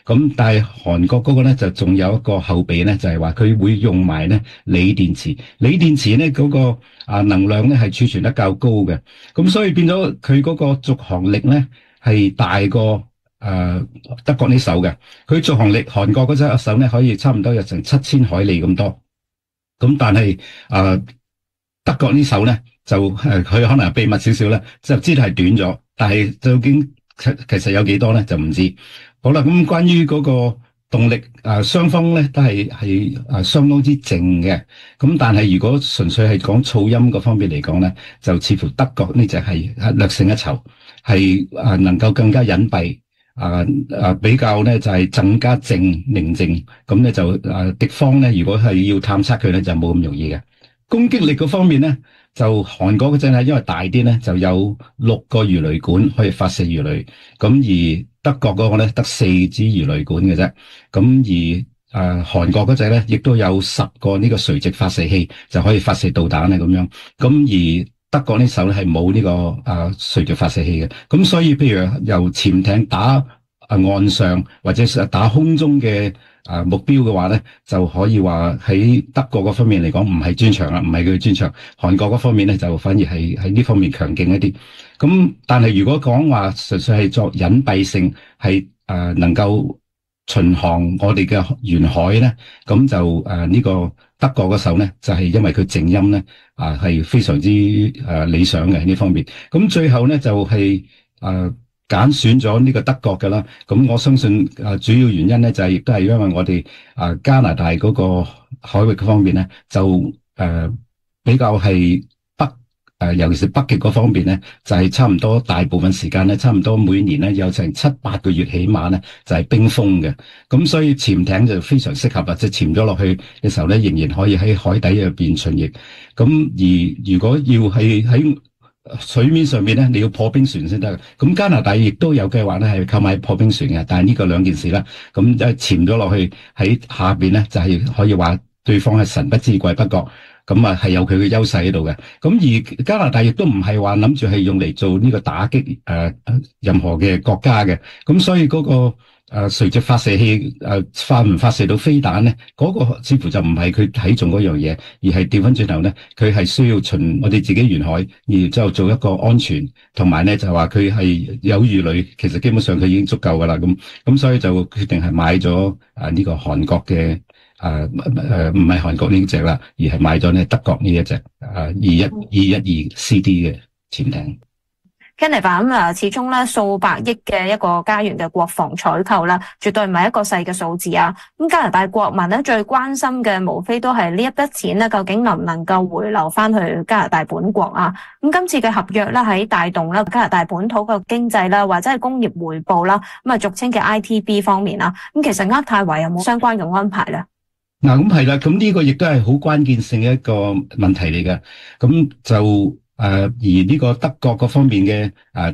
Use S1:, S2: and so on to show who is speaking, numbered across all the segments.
S1: 咁但係韓國嗰個咧就仲有一個後備咧，就係話佢會用埋咧鋰電池。鋰電池咧嗰個能量咧係儲存得較高嘅，咁所以變咗佢嗰個續航力咧係大過德國呢艘嘅。佢續航力韓國嗰隻艘咧可以差唔多有成7000海里咁多，咁但係德國呢艘咧就佢可能係秘密少少咧，就知道係短咗，但係究竟其實有幾多咧就唔知。好啦，咁關於嗰個動力雙方咧都係相當之靜嘅，咁但係如果純粹係講噪音嗰方面嚟講咧，就似乎德國呢只係略勝一籌，係能夠更加隱蔽，比較咧就係更加寧靜，咁咧就敵方咧如果係要探測佢咧就冇咁容易嘅。攻擊力嗰方面咧，就韓國嗰陣係因為大啲咧，就有6個魚雷管可以發射魚雷，咁而德國嗰個咧得4支魚雷管嘅啫，咁而韓國嗰隻咧亦都有10個呢個垂直發射器就可以發射導彈啊咁樣，咁而德國呢手咧係冇呢個垂直發射器嘅，咁所以譬如由潛艇打岸上或者打空中嘅目標嘅話咧，就可以話喺德國嗰方面嚟講唔係專長啦，唔係佢專長。韓國嗰方面咧就反而係喺呢方面強勁一啲。咁但係如果講話純粹係作隱蔽性，係能夠巡航我哋嘅沿海咧，咁就呢個德國嗰手咧就係因為佢靜音咧係非常之理想嘅呢方面。咁最後咧就係揀選咗呢個德國嘅啦，咁我相信主要原因咧就係亦都係因為我哋加拿大嗰個海域方面咧就比較係尤其是北極嗰方面咧就係差唔多大部分時間咧差唔多每年咧有成7-8個月起碼咧就係冰封嘅，咁所以潛艇就非常適合啦，即係潛咗落去嘅時候咧仍然可以喺海底入邊巡弋，咁而如果要係喺水面上面咧，你要破冰船先得。咁加拿大亦都有計劃咧，係購買破冰船嘅。但係呢個兩件事啦，咁潛咗落去喺下邊咧，就係可以話對方係神不知鬼不覺。咁係有佢嘅優勢喺度嘅。咁而加拿大亦都唔係話諗住係用嚟做呢個打擊任何嘅國家嘅。咁所以嗰個垂直發射器發唔發射到飛彈咧，嗰個似乎就唔係佢睇中嗰樣嘢，而係調翻轉頭咧，佢係需要循我哋自己沿海，然之後做一個安全，同埋咧就話佢係有魚雷，其實基本上佢已經足夠噶啦。咁所以就決定係買咗呢個韓國嘅唔係韓國呢隻啦，而係買咗呢德國呢一隻212 CD 嘅潛艇。
S2: Kenneth 咁始終咧數百億嘅一個加元嘅國防採購啦，絕對唔係一個細嘅數字啊！咁加拿大國民咧最關心嘅，無非都係呢一筆錢咧，究竟能唔能夠回流翻去加拿大本國啊？咁今次嘅合約咧，喺帶動啦加拿大本土嘅經濟啦，或者係工業回報啦，咁俗稱嘅 ITB 方面啦，咁其實渥太華有冇相關嘅安排咧？
S1: 嗱，咁係啦，咁呢個亦都係好關鍵性嘅一個問題嚟嘅，咁就。而呢個德國嗰方面嘅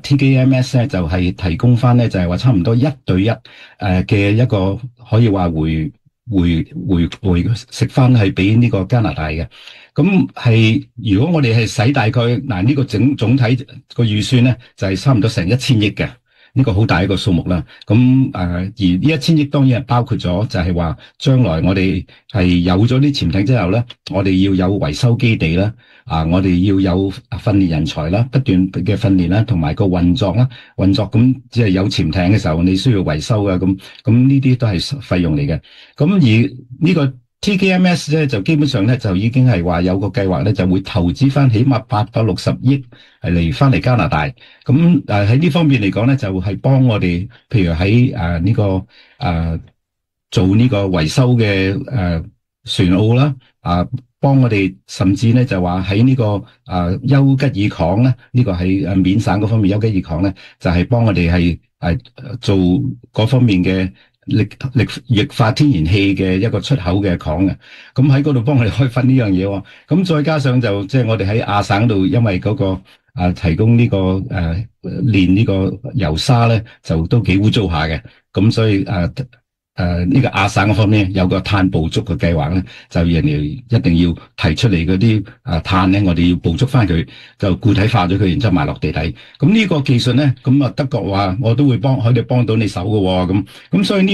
S1: TKMS 咧，就係提供翻咧，就係話差唔多1對1嘅一個可以話回食翻係俾呢個加拿大嘅。咁係如果我哋係使大概呢個總體個預算咧，就係差唔多成1000億嘅。呢個好大一個數目啦，咁而呢1000億當然係包括咗，就係話將來我哋係有咗啲潛艇之後咧，我哋要有維修基地啦，我哋要有訓練人才啦，不斷嘅訓練啦，同埋個運作咁即係有潛艇嘅時候，你需要維修啊，咁呢啲都係費用嚟嘅，咁而呢個TKMS 咧就基本上咧就已經係話有個計劃咧就會投資翻起碼860億係翻嚟加拿大，咁喺呢方面嚟講咧就係幫我哋，譬如喺呢個做呢個維修嘅船澳啦，幫我哋甚至咧就話喺呢個丘吉爾港咧，呢個喺緬省嗰方面丘吉爾港咧就係幫我哋係做嗰方面嘅。液化天然氣嘅一個出口嘅港嘅，咁喺嗰度幫我哋開發呢樣嘢喎，咁再加上就即係我哋喺亞省度，因為嗰個提供呢個煉呢個油砂咧，就都幾污糟下嘅，咁所以呢個亞省嗰方面有個碳捕捉嘅計劃咧，就人哋一定要提出嚟嗰啲碳咧，我哋要捕捉翻佢，就固體化咗佢，然之後埋落地底。咁呢個技術咧，咁德國話我都會可以幫到你手㗎喎，咁所以呢。